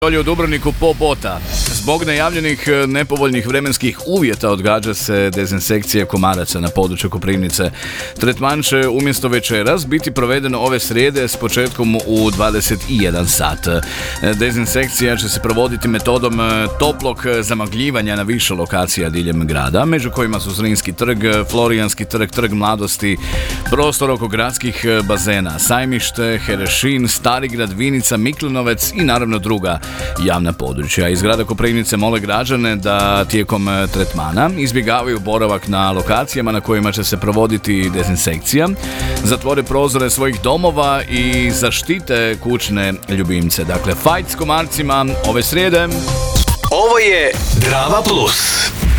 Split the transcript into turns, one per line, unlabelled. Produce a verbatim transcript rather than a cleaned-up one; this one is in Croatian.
Dolje u Dubrovniku po bota. Zbog najavljenih nepovoljnih vremenskih uvjeta odgađa se dezinsekcija komaraca na području Koprivnice. Tretman će umjesto večeras biti proveden ove srijede s početkom u dvadeset jedan sat. Dezinsekcija će se provoditi metodom toplog zamagljivanja na više lokacija diljem grada, među kojima su Zrinski trg, Florijanski trg, Trg mladosti, prostor oko gradskih bazena, Sajmište, Herešin, Starigrad, Vinica, Miklinovec i naravno druga javna područja. Iz grada Koprivnice mole građane da tijekom tretmana izbjegavaju boravak na lokacijama na kojima će se provoditi dezinsekcija, zatvore prozore svojih domova i zaštite kućne ljubimce. Dakle, fajt s komarcima ove srijede.
Ovo je Drava Plus.